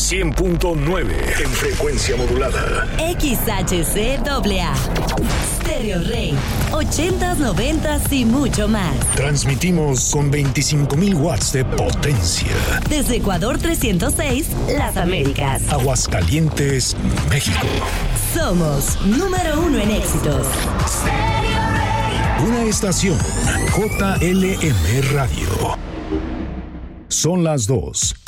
100.9 en frecuencia modulada. XHCAA. Stereo Rey. 80s, 90s y mucho más. Transmitimos con 25,000 watts de potencia. Desde Ecuador 306, Las Américas. Aguascalientes, México. Somos número 1 en éxitos. Una estación JLM Radio. Son las 2